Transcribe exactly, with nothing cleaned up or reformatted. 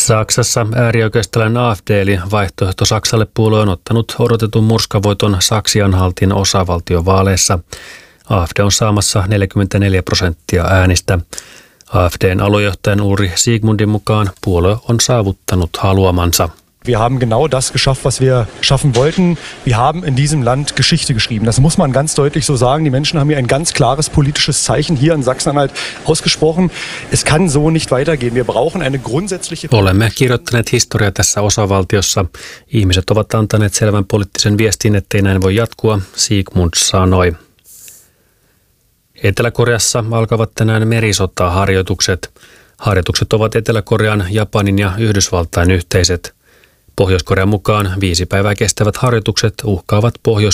Saksassa äärioikeistolainen A F D eli Vaihtoehto Saksalle -puolue on ottanut odotetun murskavoiton Saksi-Anhaltin osavaltiovaaleissa. A F D on saamassa neljäkymmentäneljä prosenttia äänistä. A F D:n aluejohtajan Ulrich Siegmundin mukaan puolue on saavuttanut haluamansa. Wir haben genau das geschafft, was wir schaffen wollten. Wir haben in diesem Land Geschichte geschrieben. Das muss man ganz deutlich so sagen. Die Menschen haben hier ein ganz klares politisches Zeichen hier in Sachsen-Anhalt ausgesprochen. Es kann so nicht weitergehen. Wir brauchen eine grundsätzliche... Olemme kirjoittaneet historiaa tässä osavaltiossa. Ihmiset ovat antaneet selvän poliittisen viestin, ettei näin voi jatkua, Siegmund sanoi. Etelä-Koreassa alkavat tänään merisotaharjoitukset. Harjoitukset ovat Etelä-Korean, Japanin ja Yhdysvaltain yhteiset. Pohjois-Korean mukaan viisi päivää kestävät harjoitukset uhkaavat Pohjois-